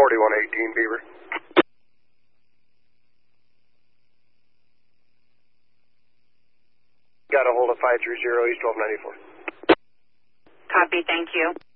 4118 Beaver. Got a hold of 530 East 1294. Copy, thank you.